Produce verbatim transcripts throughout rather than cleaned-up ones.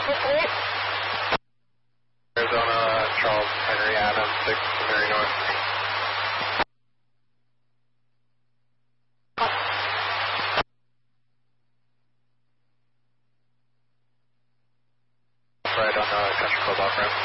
Arizona, Charles Henry Adams, six, Mary North. Right on the Country Club off ramp.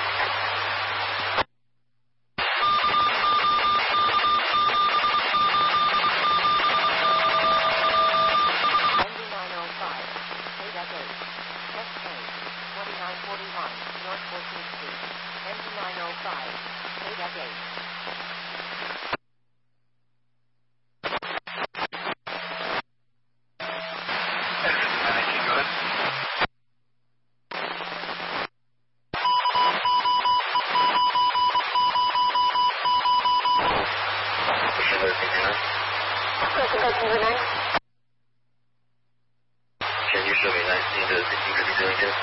Can you show me nineteen to sixteen fifty doing this?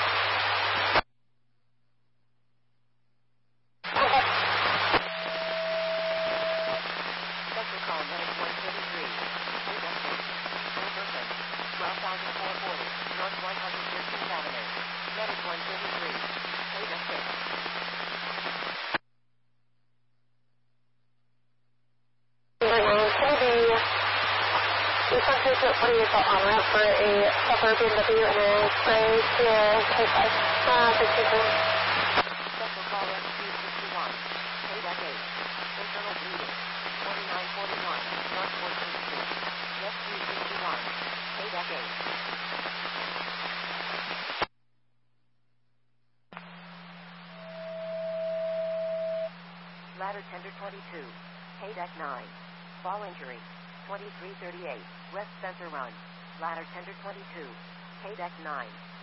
What do you got on route for a suburban W and a spray Sierra K five? Uh, fifty-two. Special call S Q sixty-one. Payback eight. Internal bleeding. twenty-nine forty-one. North fourteenth Street. S Q sixty-one. Payback eight. Ladder tender twenty-two. Payback nine. Fall injury. twenty-three thirty-eight. West Spencer Run. Ladder tender twenty-two. Payback nine.